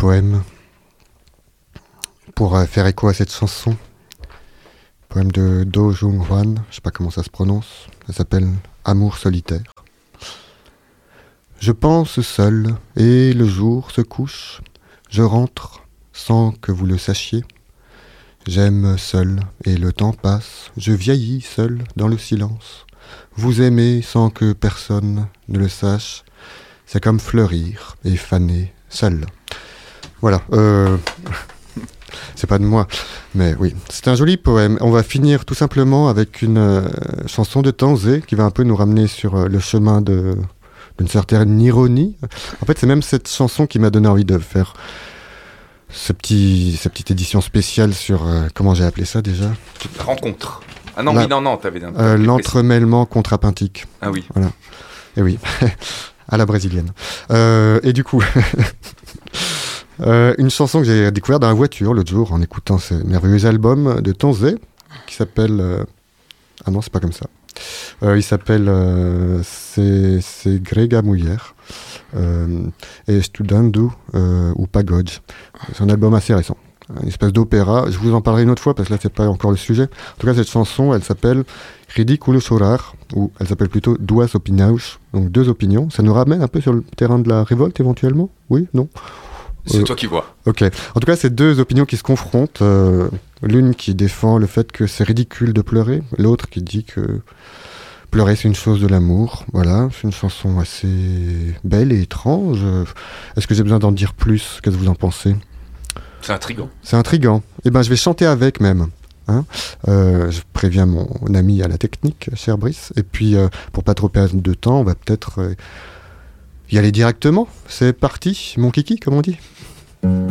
poème pour faire écho à cette chanson. Poème de Do Jung Hwan, je sais pas comment ça se prononce. Ça s'appelle Amour solitaire. Je pense seul et le jour se couche. Je rentre sans que vous le sachiez. J'aime seul et le temps passe. Je vieillis seul dans le silence. Vous aimez sans que personne ne le sache. C'est comme fleurir et faner seul. Voilà. C'est pas de moi, mais oui. C'est un joli poème. On va finir tout simplement avec une chanson de Tanzé qui va un peu nous ramener sur le chemin d'une certaine ironie. En fait, c'est même cette chanson qui m'a donné envie de faire cette petite édition spéciale sur... comment j'ai appelé ça déjà ? Rencontre. Ah non, t'avais l'entremêlement contrapuntique. Ah oui. Voilà. Et oui, à la brésilienne. Et du coup... une chanson que j'ai découverte dans la voiture l'autre jour en écoutant ce merveilleux album de Tanzé qui s'appelle... Ah non, c'est pas comme ça. Il s'appelle C'est Grega Mulher et Estudando ou Pagode. C'est un album assez récent. Une espèce d'opéra. Je vous en parlerai une autre fois parce que là, c'est pas encore le sujet. En tout cas, cette chanson, elle s'appelle Ridículo Chorar, ou elle s'appelle plutôt Duas Opiniões, donc deux opinions. Ça nous ramène un peu sur le terrain de la révolte éventuellement ? Oui ? Non ? C'est toi qui vois. Ok. En tout cas, c'est deux opinions qui se confrontent. L'une qui défend le fait que c'est ridicule de pleurer, l'autre qui dit que pleurer c'est une chose de l'amour. Voilà, c'est une chanson assez belle et étrange. Est-ce que j'ai besoin d'en dire plus ? Qu'est-ce que vous en pensez ? C'est intriguant. C'est intriguant. Eh ben, je vais chanter avec même. Hein, je préviens mon ami à la technique, cher Brice. Et puis, pour pas trop perdre de temps, on va peut-être y aller directement. C'est parti, mon kiki, comme on dit.